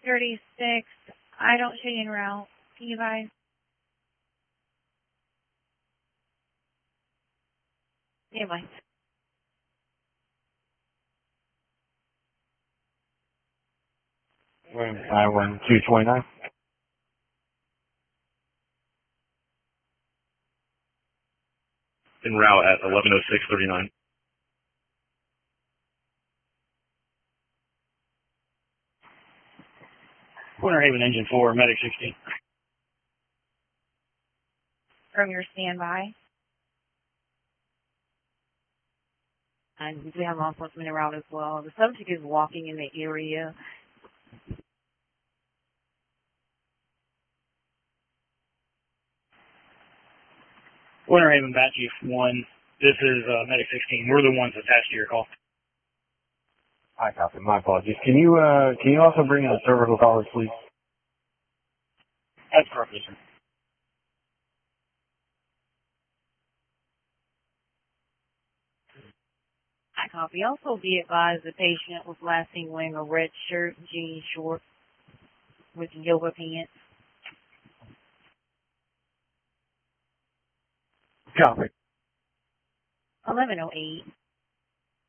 36. I don't show you en route. Can you guys? Yeah, bye. I-1229. En route at 110639. Winter Haven Engine 4, Medic 16. From your standby. And we have law enforcement en route as well. The subject is walking in the area. Winter Haven Bat Chief 1. This is Medic 16. We're the ones attached to your call. I copy. My apologies. Can you also bring in a cervical collar, please? That's correct, sir. I copy. Also be advised the patient was last seen wearing a red shirt, jean shorts with yoga pants. Copy. 1108.